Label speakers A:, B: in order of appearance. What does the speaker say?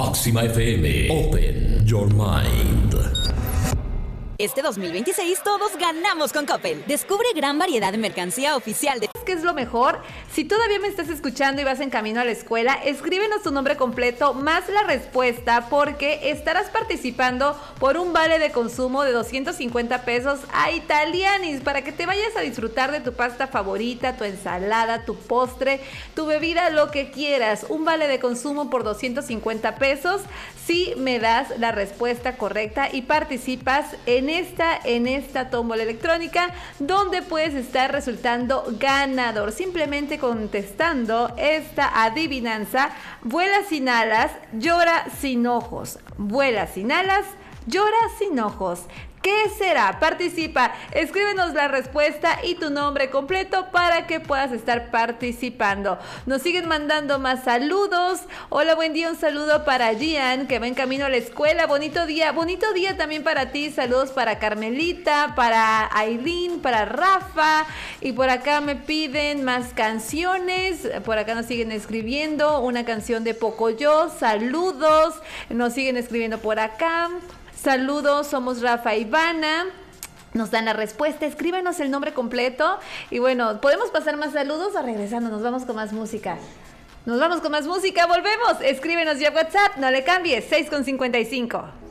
A: Máxima FM. Open your mind.
B: Este 2026 todos ganamos con Coppel. Descubre gran variedad de mercancía oficial de...
C: ¿Qué es lo mejor? Si todavía me estás escuchando y vas en camino a la escuela, escríbenos tu nombre completo más la respuesta, porque estarás participando por un vale de consumo de 250 pesos a Italianis para que te vayas a disfrutar de tu pasta favorita, tu ensalada, tu postre, tu bebida, lo que quieras. Un vale de consumo por 250 pesos si me das la respuesta correcta y participas en esta tómbola electrónica, donde puedes estar resultando ganador simplemente contestando esta adivinanza: vuela sin alas, llora sin ojos. Vuela sin alas, llora sin ojos. ¿Qué será? Participa, escríbenos la respuesta y tu nombre completo para que puedas estar participando. Nos siguen mandando más saludos. Hola, buen día, un saludo para Gian, que va en camino a la escuela. Bonito día también para ti. Saludos para Carmelita, para Aileen, para Rafa. Y por acá me piden más canciones. Por acá nos siguen escribiendo una canción de Pocoyo. Saludos. Nos siguen escribiendo por acá. Saludos, somos Rafa y Ivana. Nos dan la respuesta, escríbenos el nombre completo. Y bueno, ¿podemos pasar más saludos o regresando? Nos vamos con más música. Volvemos. Escríbenos ya WhatsApp, no le cambies, 6:55.